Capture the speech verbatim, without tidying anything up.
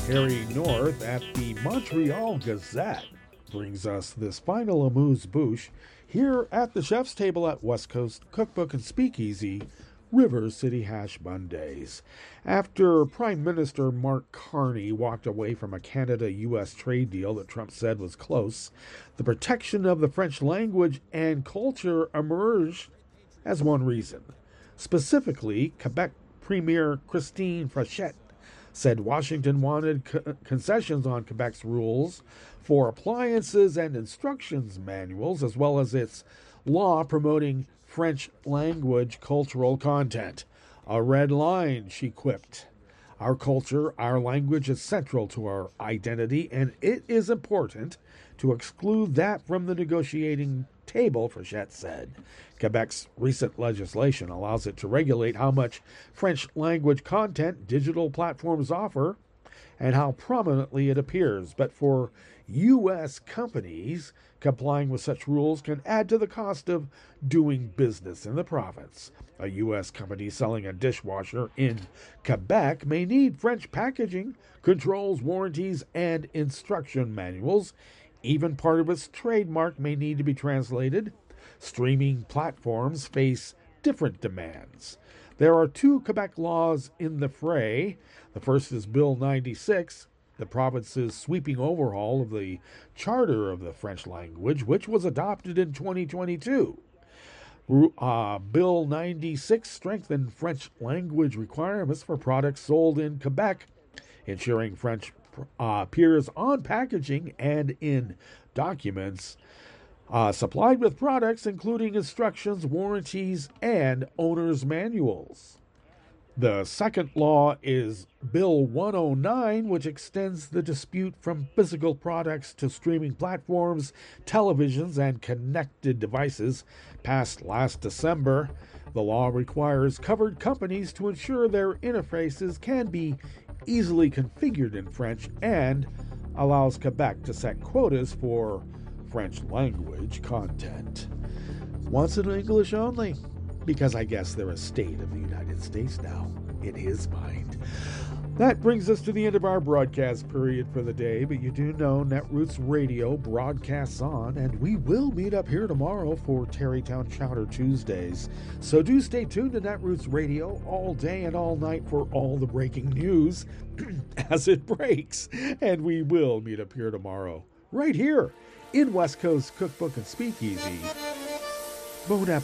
Terry North at the Montreal Gazette brings us this final amuse-bouche here at the chef's table at West Coast Cookbook and Speakeasy, River City Hash Bun Days. After Prime Minister Mark Carney walked away from a Canada-U S trade deal that Trump said was close, the protection of the French language and culture emerged as one reason. Specifically, Quebec Premier Christine Frechette said Washington wanted co- concessions on Quebec's rules for appliances and instructions manuals, as well as its law promoting French language cultural content. A red line, she quipped. Our culture, our language is central to our identity, and it is important to exclude that from the negotiating table, Frechette said. Quebec's recent legislation allows it to regulate how much French language content digital platforms offer and how prominently it appears. But for U S companies, complying with such rules can add to the cost of doing business in the province. A U S company selling a dishwasher in Quebec may need French packaging, controls, warranties, and instruction manuals. Even part of its trademark may need to be translated. Streaming platforms face different demands. There are two Quebec laws in the fray. The first is Bill ninety-six, the province's sweeping overhaul of the Charter of the French language, which was adopted in twenty twenty-two. Uh, Bill ninety-six strengthened French language requirements for products sold in Quebec, ensuring French uh, appears on packaging and in documents uh, supplied with products, including instructions, warranties, and owner's manuals. The second law is Bill one oh nine, which extends the dispute from physical products to streaming platforms, televisions, and connected devices. Passed last December, the law requires covered companies to ensure their interfaces can be easily configured in French and allows Quebec to set quotas for French language content. Once in English only, because I guess they're a state of the United States now, in his mind. That brings us to the end of our broadcast period for the day, but you do know Netroots Radio broadcasts on, and we will meet up here tomorrow for Terrytown Chowder Tuesdays. So do stay tuned to Netroots Radio all day and all night for all the breaking news as it breaks. And we will meet up here tomorrow, right here in West Coast Cookbook and Speakeasy. Bon appetit.